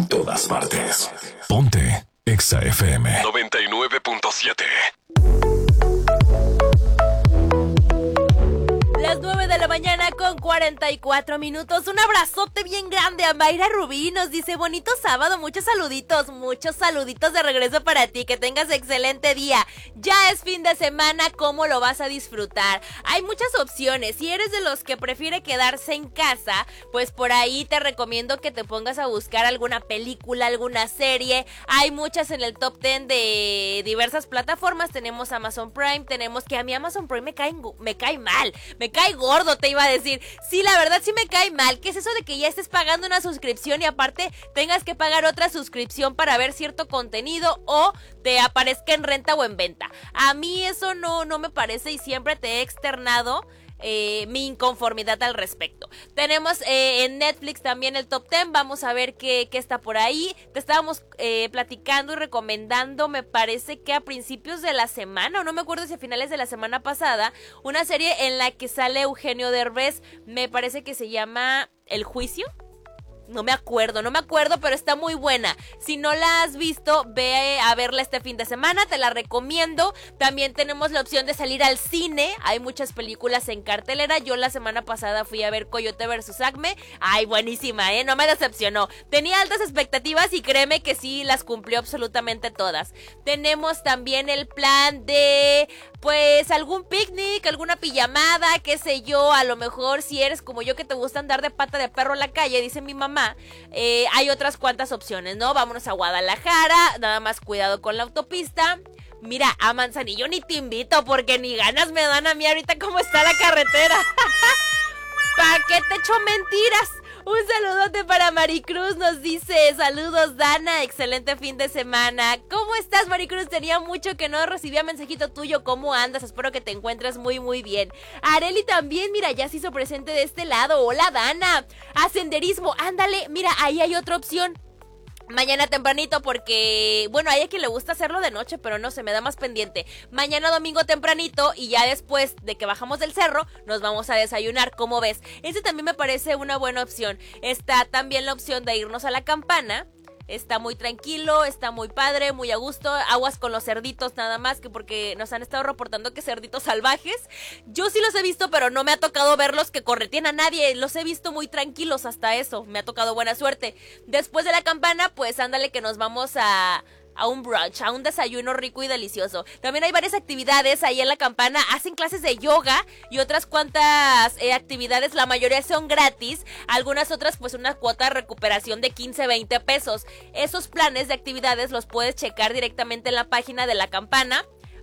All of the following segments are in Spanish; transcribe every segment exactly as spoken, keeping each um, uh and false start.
en todas partes. Ponte Exa F M noventa y nueve punto siete. Las nueve de la mañana con cuarenta y cuatro minutos. Un abrazote bien grande a Mayra Rubí. Nos dice bonito sábado, muchos saluditos, muchos saluditos de regreso para ti. Que tengas excelente día. Ya es fin de semana, ¿cómo lo vas a disfrutar? Hay muchas opciones. Si eres de los que prefiere quedarse en casa, pues por ahí te recomiendo que te pongas a buscar alguna película, alguna serie. Hay muchas en el top diez de diversas plataformas. Tenemos Amazon Prime, tenemos que a mí Amazon Prime me cae, me cae mal, me cae gordo, te iba a decir. Sí, la verdad sí me cae mal. ¿Qué es eso de que ya estés pagando una suscripción y aparte tengas que pagar otra suscripción para ver cierto contenido o te aparezca en renta o en venta? A mí eso no, no me parece y siempre te he externado Eh, mi inconformidad al respecto. Tenemos eh, en Netflix también el top diez. Vamos a ver qué, qué está por ahí. Te estábamos eh, platicando y recomendando, me parece que a principios de la semana, o no me acuerdo si a finales de la semana pasada, una serie en la que sale Eugenio Derbez. Me parece que se llama El Juicio. No me acuerdo, no me acuerdo, pero está muy buena. Si no la has visto, ve a verla este fin de semana, te la recomiendo. También tenemos la opción de salir al cine. Hay muchas películas en cartelera. Yo la semana pasada fui a ver Coyote versus Acme. Ay, buenísima, ¿eh? No me decepcionó. Tenía altas expectativas y créeme que sí las cumplió absolutamente todas. Tenemos también el plan de, pues, algún picnic, alguna pijamada, qué sé yo. A lo mejor si eres como yo que te gusta andar de pata de perro en la calle, dice mi mamá. Eh, hay otras cuantas opciones, ¿no? Vámonos a Guadalajara, nada más cuidado con la autopista. Mira, a Manzanillo ni te invito porque ni ganas me dan a mí ahorita como está la carretera. ¿Para qué te echo mentiras? Un saludote para Maricruz, nos dice, saludos Dana, excelente fin de semana. ¿Cómo estás, Maricruz? Tenía mucho que no recibía mensajito tuyo, ¿cómo andas? Espero que te encuentres muy muy bien. Areli también, mira, ya se hizo presente de este lado. Hola Dana, a senderismo, ándale, mira, ahí hay otra opción. Mañana tempranito porque, bueno, hay a quien le gusta hacerlo de noche, pero no se me da más pendiente. Mañana domingo tempranito y ya después de que bajamos del cerro, nos vamos a desayunar, ¿cómo ves? Ese también me parece una buena opción. Está también la opción de irnos a la Campana. Está muy tranquilo, está muy padre, muy a gusto. Aguas con los cerditos nada más, que porque nos han estado reportando que cerditos salvajes. Yo sí los he visto, pero no me ha tocado verlos que correteen a nadie. Los he visto muy tranquilos hasta eso. Me ha tocado buena suerte. Después de la Campana, pues ándale que nos vamos a... a un brunch, a un desayuno rico y delicioso. También hay varias actividades ahí en la Campana. Hacen clases de yoga y otras cuantas eh, actividades. La mayoría son gratis. Algunas otras pues una cuota de recuperación de quince, veinte pesos. Esos planes de actividades los puedes checar directamente en la página de la Campana.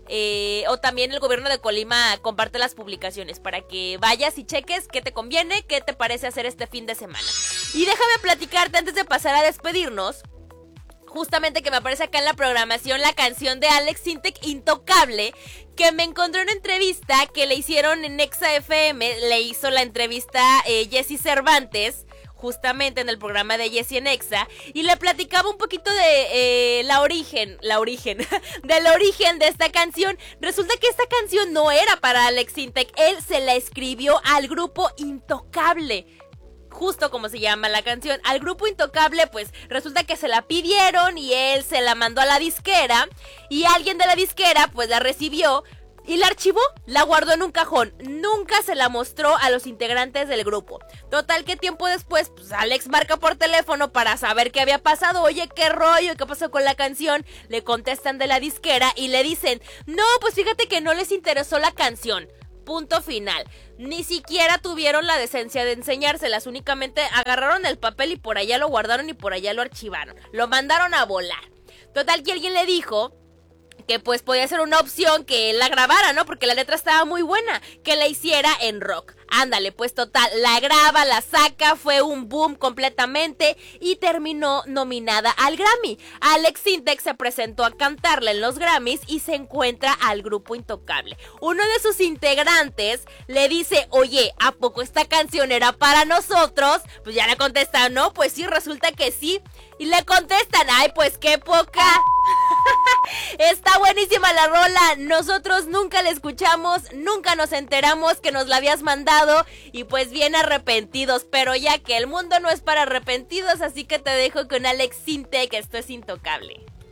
Eh, o también el gobierno de Colima comparte las publicaciones para que vayas y cheques qué te conviene, qué te parece hacer este fin de semana. Y déjame platicarte antes de pasar a despedirnos. Justamente que me aparece acá en la programación la canción de Alex Sintek, Intocable, que me encontré en una entrevista que le hicieron en Exa F M. Le hizo la entrevista eh, Jessy Cervantes, justamente en el programa de Jessy en Exa, y le platicaba un poquito de eh, la origen, la origen, del origen de esta canción. Resulta que esta canción no era para Alex Sintek, él se la escribió al grupo Intocable. Justo como se llama la canción. Al grupo Intocable pues resulta que se la pidieron y él se la mandó a la disquera y alguien de la disquera pues la recibió y la archivó, la guardó en un cajón. Nunca se la mostró a los integrantes del grupo. Total que tiempo después pues Alex marca por teléfono para saber qué había pasado. Oye, qué rollo, qué pasó con la canción. Le contestan de la disquera y le dicen, no, pues fíjate que no les interesó la canción. Punto final. Ni siquiera tuvieron la decencia de enseñárselas. Únicamente agarraron el papel y por allá lo guardaron y por allá lo archivaron. Lo mandaron a volar. Total que alguien le dijo que pues podía ser una opción que él la grabara, ¿no? Porque la letra estaba muy buena, que la hiciera en rock. Ándale, pues total, la graba, la saca, fue un boom completamente y terminó nominada al Grammy. Alex Sintek se presentó a cantarla en los Grammys y se encuentra al grupo Intocable. Uno de sus integrantes le dice, oye, ¿a poco esta canción era para nosotros? Pues ya le contestan, no, pues sí, resulta que sí. Y le contestan, ay, pues qué poca. Está buenísima la rola. Nosotros nunca la escuchamos, nunca nos enteramos que nos la habías mandado y pues bien arrepentidos, pero ya que el mundo no es para arrepentidos, así que te dejo con Alex Sintek, que esto es Intocable.